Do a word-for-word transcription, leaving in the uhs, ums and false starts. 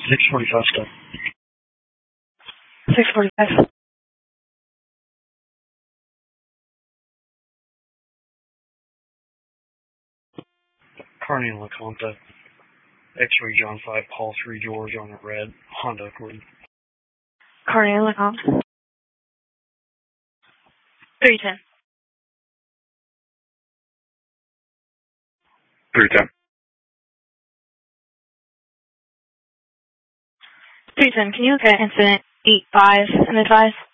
six forty-five stop. six forty-five. Carney and LeConte. X-ray John five, Paul three, George on a red, Honda Accord. Carney and LeConte. three ten. three ten. three ten, can you look at incident eight five and advise?